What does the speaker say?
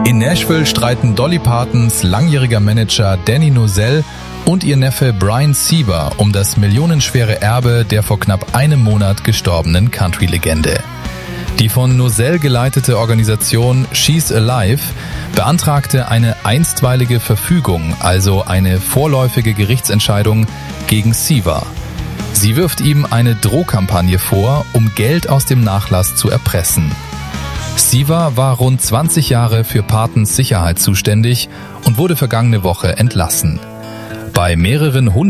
In Nashville streiten Dolly Partons langjähriger Manager Danny Nozell und ihr Neffe Brian Sieber um das millionenschwere Erbe der vor knapp einem Monat gestorbenen Country-Legende. Die von Nozell geleitete Organisation She's Alive beantragte eine einstweilige Verfügung, also eine vorläufige Gerichtsentscheidung gegen Sieber. Sie wirft ihm eine Drohkampagne vor, um Geld aus dem Nachlass zu erpressen. Sieber war rund 20 Jahre für Partons Sicherheit zuständig und wurde vergangene Woche entlassen. Bei mehreren